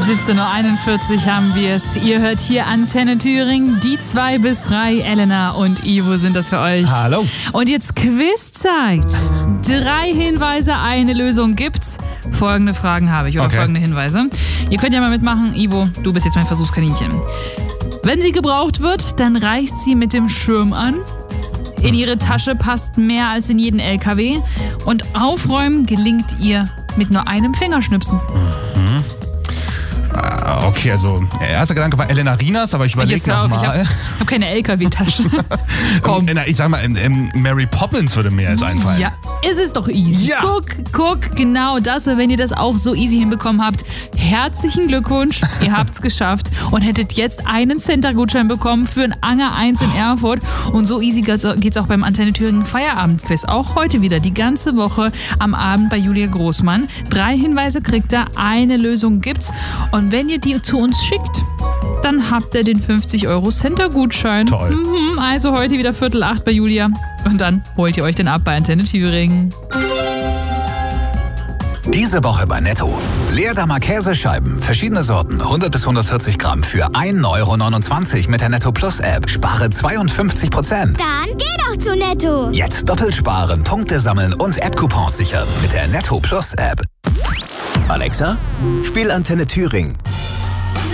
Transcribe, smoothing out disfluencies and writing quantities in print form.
17.41 Uhr haben wir es. Ihr hört hier Antenne Thüringen. Die 2 bis 3, Elena und Ivo sind das für euch. Hallo. Und jetzt Quizzeit. 3 Hinweise, eine Lösung gibt's. Folgende Fragen habe ich oder folgende Hinweise. Ihr könnt ja mal mitmachen. Ivo, du bist jetzt mein Versuchskaninchen. Wenn sie gebraucht wird, dann reicht sie mit dem Schirm an. In ihre Tasche passt mehr als in jeden LKW. Und aufräumen gelingt ihr mit nur einem Fingerschnipsen. Okay, also erster Gedanke war Elena Rinas, aber ich überlege nochmal. Ich habe keine LKW-Tasche. Komm. Ich sag mal, Mary Poppins würde mir jetzt einfallen. Ja, es ist doch easy. Ja. Guck, genau das. Wenn ihr das auch so easy hinbekommen habt, herzlichen Glückwunsch. Ihr habt's geschafft und hättet jetzt einen Center-Gutschein bekommen für ein Anger 1 in Erfurt. Und so easy geht's auch beim Antenne Thüringen Feierabend-Quiz. Auch heute wieder, die ganze Woche am Abend bei Julia Großmann. 3 Hinweise kriegt ihr, eine Lösung gibt's. Und wenn ihr die zu uns schickt, dann habt ihr den 50-Euro-Center-Gutschein. Toll. Also heute wieder 7:45 bei Julia. Und dann holt ihr euch den ab bei Antenne Thüringen. Diese Woche bei Netto. Leerdammer Käsescheiben, verschiedene Sorten, 100 bis 140 Gramm für 1,29 € mit der Netto Plus App. Spare 52%. Dann geh doch zu Netto. Jetzt doppelt sparen, Punkte sammeln und App-Coupons sichern mit der Netto Plus App. Alexa, spiel Antenne Thüringen.